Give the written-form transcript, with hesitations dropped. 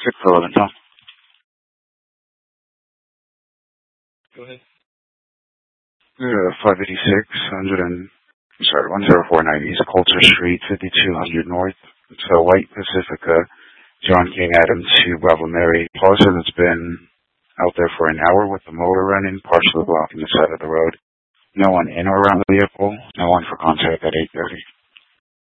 611, Tom. Go ahead. 10490 East Coulter Street, 5200 North. It's a white Pacifica, John King Adam 2 Bravo Mary. Parcel that's been out there for an hour with the motor running, partially blocking the side of the road. No one in or around the vehicle. No one for contact at 8:30.